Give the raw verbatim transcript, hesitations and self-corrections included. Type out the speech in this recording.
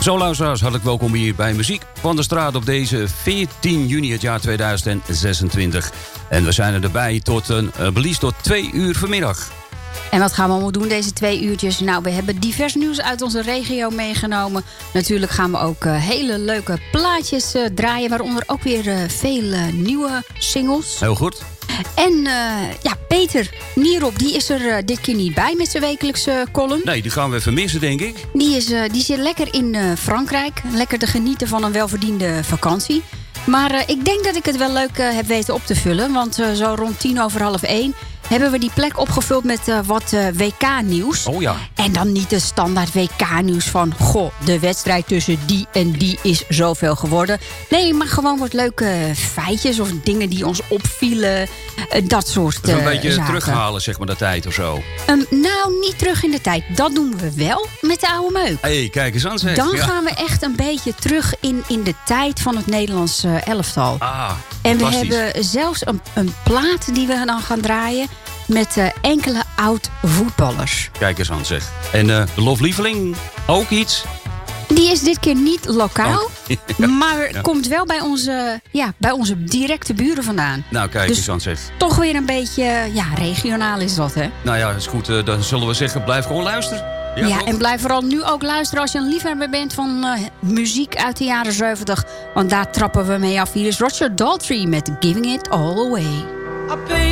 Zo luisteraars, hartelijk welkom hier bij Muziek van de Straat op deze veertien juni het jaar tweeduizend zesentwintig. En we zijn er erbij tot een uh, belies tot twee uur vanmiddag. En wat gaan we allemaal doen deze twee uurtjes? Nou, we hebben divers nieuws uit onze regio meegenomen. Natuurlijk gaan we ook uh, hele leuke plaatjes uh, draaien, waaronder ook weer uh, veel uh, nieuwe singles. Heel goed. En uh, ja, Peter Nierop, die is er uh, dit keer niet bij met zijn wekelijkse column. Nee, die gaan we even missen, denk ik. Die, is, uh, die zit lekker in uh, Frankrijk. Lekker te genieten van een welverdiende vakantie. Maar uh, ik denk dat ik het wel leuk uh, heb weten op te vullen. Want uh, zo rond tien over half één hebben we die plek opgevuld met uh, wat uh, W K-nieuws. Oh ja. En dan niet de standaard W K-nieuws van... goh, de wedstrijd tussen die en die is zoveel geworden. Nee, maar gewoon wat leuke feitjes of dingen die ons opvielen. Uh, dat soort uh, Een beetje zaken. terughalen, zeg maar, de tijd of zo. Um, nou, niet terug in de tijd. Dat doen we wel met de oude meuk. Hé, hey, kijk eens aan zeg. Dan ja. gaan we echt een beetje terug in, in de tijd van het Nederlands uh, elftal. Ah, en we hebben zelfs een, een plaat die we dan gaan draaien... met uh, enkele oud-voetballers. Kijk eens aan zeg. En uh, de loflieveling, ook iets? Die is dit keer niet lokaal, oh. ja. maar ja. komt wel bij onze, ja, bij onze directe buren vandaan. Nou, kijk dus eens aan zeg. Toch weer een beetje, ja, regionaal is dat, hè? Nou ja, is goed. Uh, dan zullen we zeggen, blijf gewoon luisteren. Ja, ja en blijf vooral nu ook luisteren als je een liefhebber bent van uh, muziek uit de jaren zeventig. Want daar trappen we mee af. Hier is Roger Daltrey met Giving It All Away.